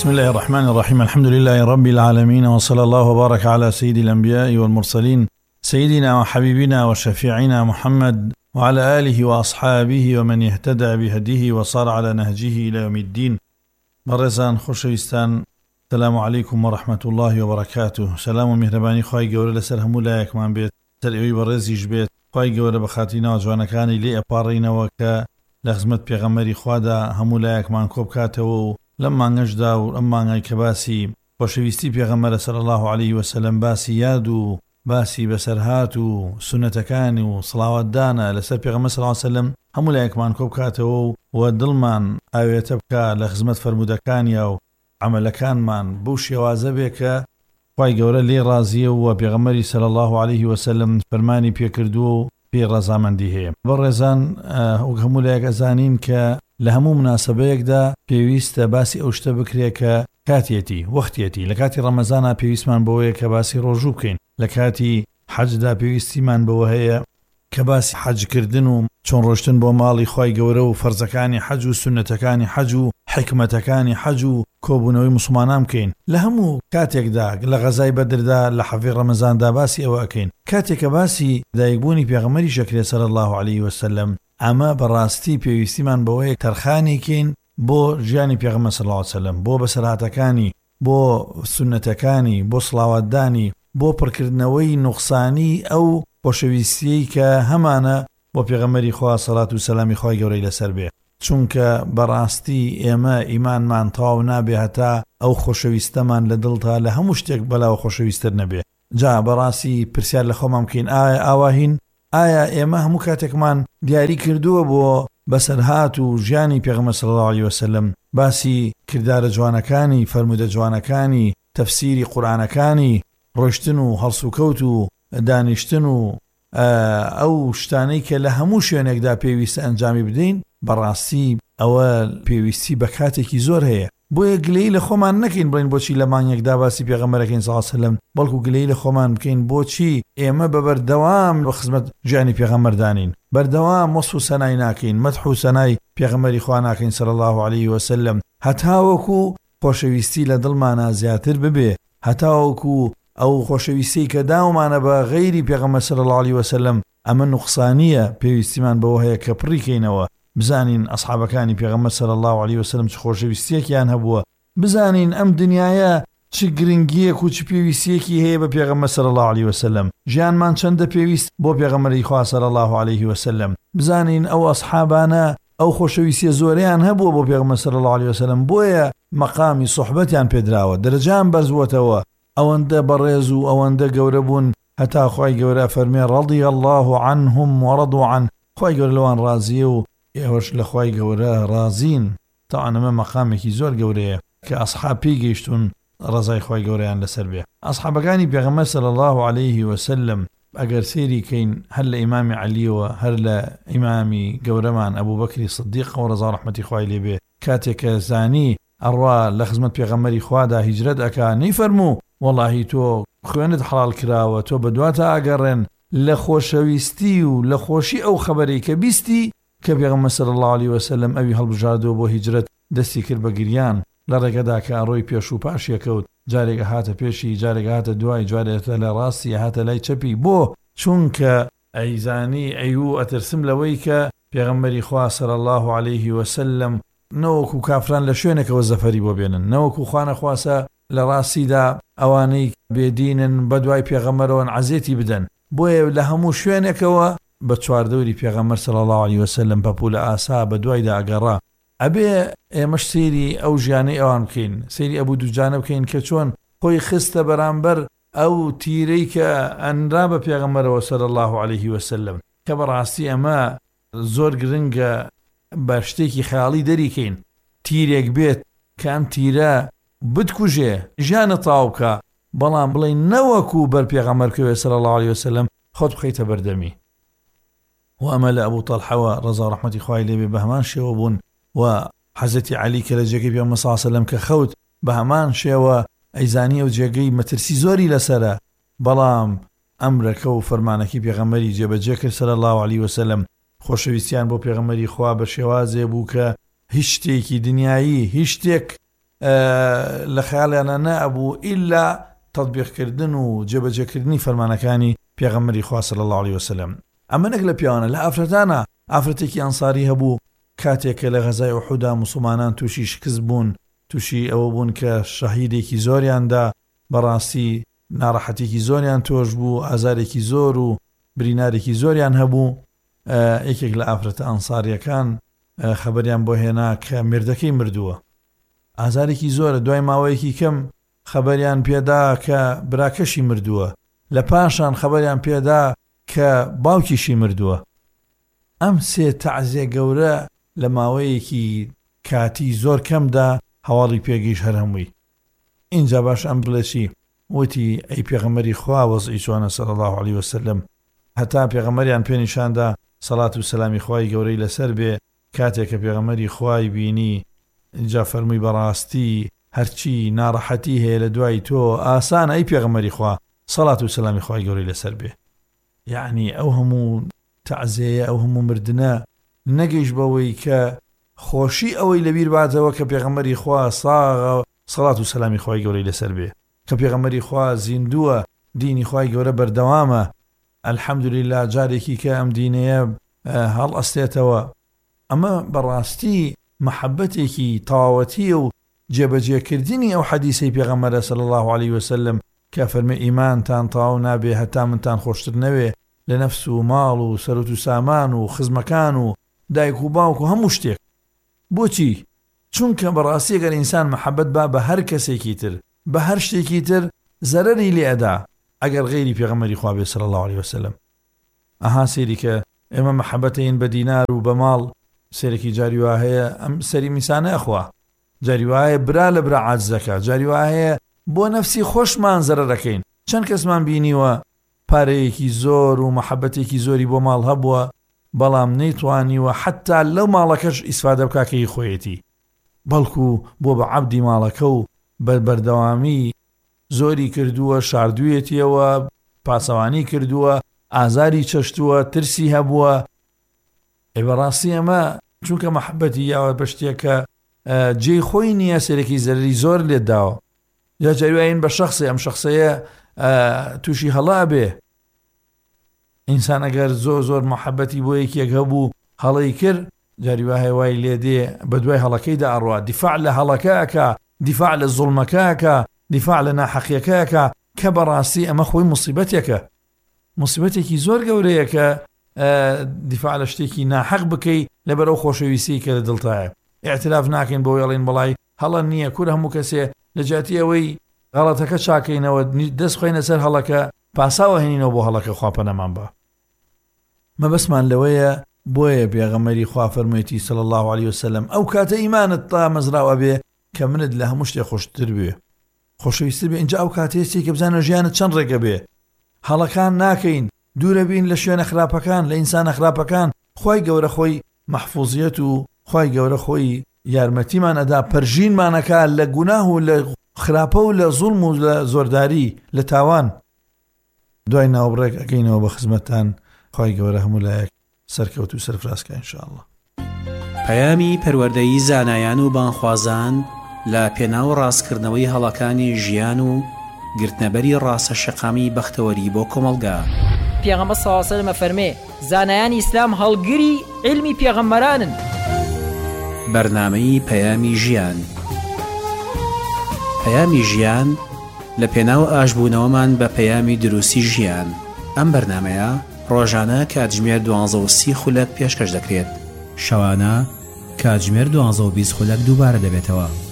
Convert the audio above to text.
بسم الله الرحمن الرحيم الحمد لله رب العالمين وصلى الله وبارك على سيد الأنبياء والمرسلين سيدنا وحبيبنا وشفيعنا محمد وعلى آله وأصحابه ومن يهتدى بهديه وصار على نهجه إلى يوم الدين. مرزان خوشويستان، السلام عليكم ورحمة الله وبركاته. سلام ومهرباني خواهي قولة لسر همولايك من بيت سرعوي برزيش بيت خواهي قولة بخاتينا وجوانكاني لي أبارينا وكا لغزمت بيغمري خوادا همولايك من كوب كاتو لما نجدا ولما نايكباسي خوشويستي بيغمر صلى الله عليه وسلم باسي يادو باسی بەسەرهات و سنەتەکانی و سڵاوەتدانە لەسەر پێغەمبەر صلی الله علیه وسلم هەموو لایەکمان کۆ بکاتەوە و دڵمان ئاوێتە بکە لە خزمەت فەرمودەکانیە و عەمەلەکانمان بەو شێوازە بێ کە خوای گەورە لێ ڕازیە و پێغەمبەری صلی الله علیه وسلم فەرمانی پێکردووە و پێی ڕەزامەندی هەیە. بەڕێزان، هەموو لایەک ئەزانین کە لە هەموو مناسبەیەکدا پێویستە باسی ئەو شتە بکرێ کە کاتێتی وەختێتی. لە کاتی ڕەمەزانە پێویستمان بەوەیە کە باسی ڕۆژوو بکەین، لە کاتی حەجدا پێویستیمان بەوە هەیە کە باسی حەجکردن و چۆن ڕۆشتن بۆ ماڵی خوای گەورە و فەرزەکانی حەج و سنەتەکانی حەج و حکمەتەکانی حەج و کۆبوونەوەی موسڵمانان بکەین. لە هەموو کاتێکدا لە غەزای بەدردا لە حەفی ڕەمەزاندا باسی ئەوە ئەکەین. کاتێکە باسی دایکبوونی پێغەمبەری شەکرێ صلی الله علیه وسلم، ئەمە بەڕاستی پێویستیمان بەوەیە تەرخانێکین بۆ ژیانی پێغەمبەر صلی الله علیه وسلم، بۆ بەسەرهاتەکانی، بۆ سنەتەکانی، بۆ سڵاوەتدانی، بۆ پڕکردنەوەی نوقسانی ئەو خۆشەویستیی کە هەمانە بۆ پێغەمبەری خوا سەڵات و سەلامی خوای گەورەی لەسەر بێ. چونکە بەڕاستی ئێمە ئیمانمان تەواو نابێ هەتا ئەو خۆشەویستەمان لە دڵتا لە هەموو شتێک بەلاوە خۆشەویستتر نەبێ. جا بەڕاستی پرسیار لە خۆمان بکەین، ئایا ئاواهین؟ ئایا ئێمە هەموو کاتێکمان دیاری کردووە بۆ بەسەرهات و ژیانی پێغەمبەر صلی الله علیه وسلم، باسی کردارە جوانەکانی، فەرمودە جوانەکانی، تەفسیری قورئانەکانی، ڕۆشتن و هەڵسوکەوت و دانیشتن و ئەو شتانەی کە لە هەموو شوێنێکدا پێویستە ئەنجامی بدەین، بەڕاستی ئەوە پێویستی بە کاتێکی زۆر هەیە. بۆیە گلەی لە خۆمان نەکەین بڵین بۆچی لە مانگێکدا باسی پێغەمبەرەکەین صلی الله علیه وسلم، بەڵکو گلەی لە خۆمان بکەین بۆچی ئێمە بەبەردەوام بە خزمەت ژیانی پێغەمبەردانین، بەردەوام وەصف و سەنای ناکەین، مەدح و سەنای پێغەمبەری خوا ناکەین صلی الله علیه وسلم، هەتاوەکو خۆشەویستی لە دڵمانە زیاتر ببێ، هەتاوەکو ئەو خۆشەویستی کە داومانە بە غەیری پێغەمبەر صلی الله علیه وسلم ئەمە نوقسانیە، پێویستیمان بەوە هەیە کە پڕیکەینەوە. بزانین ئەصحابەکانی پێغەمبەر صلی الله علیه وسلم چ خۆشەویستیەکیان هەبووە، بزانین ئەم دنیاە چ گرنگیەک و چ پێویستیەکی هەیە بە پێغەمبەر صلی الله علیه وسلم، ژیانمان چەندە پێویست بۆ پێغەمبەری خوا صلی الله علیه وسلم. بزانین ئەو ئەصحابانە ئەو خۆشەویستیە زۆریان هەبووە بۆ پێغەمبەر صلی الله علیه وسلم، بۆیە مەقامی صحبەتیان پێدراوە، دەرەجان بەرزووەتەوە، ئەوەندە بەڕێز و ئەوەندە گەورە بوون هەتا خوای گەورە فەرمێ ڕەضی الله عنهم ورضوا عنه، خوای گەورە لەوان ڕازیە و ئێوەش لە خوای گەورە ڕازین. تاوان ئەمە مەقامێکی زۆر گەورەیە کە ئەصحاب پێی گەیشتون ڕەزای خوای گەورەیان لەسەر بێ. ئەصحابەکانی پێغەمبەر صلی الله علیه وسلم ئەگەر سێری کەین هەر لە ئیمامی عەلیەوە هەر لە ئیمامی گەورەمان ئەبوو بەکری سدیق و ڕەزا ڕەحمەتی خوای لێ بێ، کاتێک کە زانی ئەڕوا لە خزمەت پێغەمبەری خوادا هیجرەت ئەکا، نەیفەرموو وەڵاهی تۆ خوێنت حەڵال کراوە، تۆ بەدواتە ئاگەڕێن، لە خۆشەویستی و لە خۆشی ئەو خەبەرەی کە بیستی کە پێغەمبەر صلی الله علیه وسلم ئەوی هەڵبژاردەوە بۆ هیجرەت، دەستی کرد بە گریان لە ڕێگەدا کە ئەڕۆی پێش و پاشیە کەوت، جارێکە هاتە پێشی، جارێکە هاتە دوای، جارێکە لە ڕاستی، هاتە لای چەپی. بۆ چونکە ئەیزانی ئەیوو ئەترسم لەوەی کە پێغەمبەری خوا صلی الله علیه وسلم نەوەکو کافران لە شوێنێکەوە زەفەری بۆ بێنن، نەوەکو خوا نەخواسە لە ڕاستیدا ئەوانەی بێدینن بە دوای پێغەمبەرەوە عەزێتی بدەن. بۆیە لە هەموو شوێنێکەوە بە چواردەوری پێغەمبەر صلی الله علیه وسلم بەپولە ئاسا بە دوایدا ئەگەڕا. ئەبێ ئێمەش سەیری ئەو ژیانەی ئەوان بکەین، سەیری ئەبوو دووجانە بکەین کە چۆن خۆی خستە بەرامبەر ئەو تیرەی کە ئەنرا بە پێغەمبەرەوە صلی الله علیه وسلم، کە بەڕاستی ئەمە زۆر گرنگە بە شتێکی خەیاڵی دەریکەین، تیرێک بێت کە ئەم تیرە بتکوژێ، ژیانە تاو بکە، بەڵام بڵێن نەوەکو بەر پێغەمبەر کەوێ صلی الله علیه وسلم خۆت بخەیتە بەردەمی. و ئەمە لە ئەبوو تەڵحەوە ڕەزا ڕەحمەتی خوای لێ بێ بە هەمان شێوە بوون، و حەزەتی عەلی کە لە جێگەی پێغەمبەر صلی الله علیه وسلم کە خەوت بە هەمان شێوە ئەیزانی ئەو جێگەی مەترسی زۆری لەسەرە، بەڵام ئەمرەکە و فەرمانەکەی پێغەمبەری جێبەجێ کرد صلی الله علیه وسلم. خۆشەویستیان بۆ پێغەمبەری خوا بە شێوازێ بوو کە هیچ شتێکی دنیایی، هیچ شتێک لە خەیاڵیانە نەبوو ئیلا تەطبیقکردن و جێبەجێکردنی فەرمانەکانی پێغەمبەری خوا صلی الله علیه وسلم. ئەمە نەک لە پیاوانە، لە ئافرەتانە ئافرەتێکی ئەنساری هەبوو کاتێکە لە غەزای ئوحودا موسڵمانان تووشی شکست بوون، تووشی ئەوە بوون کە شەهیدێکی زۆریاندا، بەڕاستی ناڕەحەتێکی زۆریان تۆش بوو، ئازارێکی زۆر و برینارێکی زۆریان هەبوو. یەکێک لە ئافرەتە ئەنساریەکان خەبەریان بۆ هێنا کە مردەکەی مردووە، ئازارێکی زۆرە. دوای ماوەیەکی کەم خەبەریان پێدا کە براکەشی مردووە، لە پاشان خەبەریان پێدا کە باوکیشی مردووە. ئەم سێ تەعزیە گەورە لە ماوەیەکی کاتی زۆر کەمدا هەواڵی پێگەیشت هەر هەمووی. اینجا باش ئەم بڵێچی وتی ئەی پێغەمبەری خوا وەزعی چۆنە صلی الله علیه وسلم، هەتا پێغەمبەریان پێنیشاندا سەڵات و سەلامی خوای گەورەی لەسەر بێ، کاتێک کە پێغەمبەری خوای بینی اینجا فەرمووی بەڕاستی هەرچی ناڕەحەتی هەیە لە دوای تۆ ئاسانە ئەی پێغەمبەری خوا سەڵات و سەلامی خوای گەورەی لەسەر بێ. یعنی ئەو هەموو تەعزیە، ئەو هەموو مردنە نەگەیشت بەوەی کە خۆشی ئەوەی لەبیر باتەوە کە پێغەمبەری خوا ساغە سەڵات و سەلامی خوای گەورەی لەسەر بێ، کە پێغەمبەری خوا زیندووە، دینی خوای گەورە بەردەوامە. الحەمدولله جارێکی کە ئەم دینەیە هەڵ ئەستێتەوە. ئەمە بەڕاستی محەبەتێکی تەواوەتیە و جێبەجێکردنی ئەو حەدیسەی پێغەمبەرە صلی الله علیه وسلم کە فەرمێ ئیمانتان تەواو نابێ هەتا منتان خۆشتر نەوێ لە نەفس و ماڵ و سەرۆت و سامان و خزمەکان و دایک و باوک و هەموو شتێک. بۆچی؟ چونکە بەڕاستی ئەگەر ئینسان محەبەت با بە هەر کەسێکی تر، بە هەر شتێکی تر زەرەری لێ ئەدا ئەگەر غەیری پێغەمبەری خوا بێ صلی الله علیه وسلم. ئەها سێری کە ئێمە محەبەتین بە دینار و بە ماڵ، سێرێکی جاری وا هەیە ئەم سەری میسانە ئەخوا، جاری وا هەیە برا لە برا عاجزەکە، جاری وا هەیە بۆ نەفسی خۆشمان زەرەرەکەین. چەند کەسمان بینیوە پارەیەکی زۆر و محەبەتێکی زۆری بۆ ماڵ هەبووە، بەڵام نەیتوانیوە حتا لەو ماڵەکەش ئیسفادە بکاکەی خۆیەتی، بەڵکو بۆ بە عەبدی ماڵەکە و بەردەوامی زۆری کردووە، شاردوویەتیەوە، پاسەوانی کردووە، ئازاری چەشتووە، ترسی هەبووە. بەڕاستی ئەمە چونکە محەبەتی یاوە بە شتێکە جێی خۆی نییە، سەرێکی زەرری زۆر لێت داوە، یا جاریواین بە شخصی ئەم شخصەیە تووشی هەڵا بێ. ئینسان ئەگەر زۆر محەبەتی بۆ یەکێک هەبوو هەڵەی کرد، جاریوا هێوای لێ دێ بە دوای هەڵەکەیدا ئەڕوا، دیفاع لە هەڵەکەکە، دیفاع لە زوڵمەکەکە، دیفاع لە ناحەقیەکەکە، کە بەڕاستی ئەمە خۆی موسیبەتێکە، موسیبەتێکی زۆر گەورەیە کە دیفاع لە شتێکی ناحەق بکەی لەبەرەو خۆشەویستی کە لە دڵتایە. ئیعتراف ناکەین بۆ وێڵین بەڵای هەڵە نییە، کور هەموو کەسێ لە جاتی ئەوەی غەڵەتەکە چاکەینەوە دەست خۆینە سەر هەڵەکە، پاساوە هێنینەوە بۆ هەڵەکە، خواپەنەمان بە. مەبەسمان لەوەیە، بۆیە پێغەمبەری خوا فەرموویەتی صلی الله علیه وسلم ئەو کاتە ئیمانت تا مەزراوە بێ کە منت لە هەموو شتێک خۆشتر بێ، خۆشەویستتر بێ. اینجا ئەو کاتێسی کە بزانە ژیانت چەند ڕێگە بێ، هەڵەکان ناکەین، دوورە بین لە شوێنە خراپەکان، لە ئینسانە خراپەکان. خوای گەورە خۆی مەحفوظیەت و خوای گەورە خۆی یارمەتیمان ئەدا، پەرژینمانەکە لە گوناه و لە خراپە و لە زوڵم و لە زۆرداری، لە تاوان. دوای ناوبڕێک ئەگەینەوە بە خزمەتان، خوای گەورە هەموو لایەک سەرکەوت و سەرفرازکە ئینشاءالله. پەیامی پەروەردەیی زانایان و بانخوازان لە پێناو ڕاستکردنەوەی هەڵەکانی ژیان و گرتنەبەری ڕاستە شەقامی بەختەوەری بۆ کۆمەلگا. پێغەمبەر صلی الله علیه و سلم فەرمێ زانایانی ئیسلام هەڵگری علمی پێغەمبەرانن. بەرنامەی پەیامی ژیان. پەیامی ژیان لە پێناو ئاشبوونەوەمان بە پەیامی دروستی ژیان. ئەم بەرنامەیە ڕۆژانە کاتژمێر 12:30 خولەک پێشکەش دەکرێت، شەوانە کاتژمێر 12:20 خولەک دووبارە دەبێتەوە.